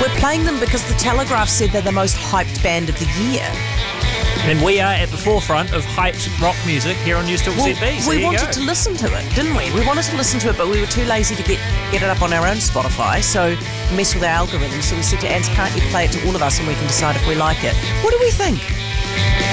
playing them because the Telegraph said they're the most hyped band of the year. And we are at the forefront of hyped rock music here on News Talk ZB. So we wanted to listen to it, didn't we? We wanted to listen to it, but we were too lazy to get it up on our own Spotify, so mess with our algorithm. So we said to Ants, can't you play it to all of us and we can decide if we like it? What do we think?